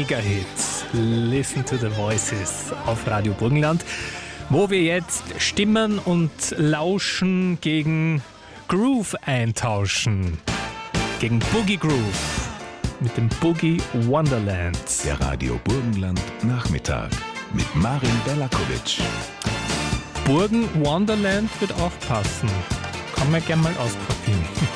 Mega-Hit Listen to the Voices auf Radio Burgenland, wo wir jetzt Stimmen und Lauschen gegen Groove eintauschen. Gegen Boogie Groove mit dem Boogie Wonderland. Der Radio Burgenland Nachmittag mit Marin Belakovic. Burgen Wonderland wird auch passen. Kann man gerne mal ausprobieren.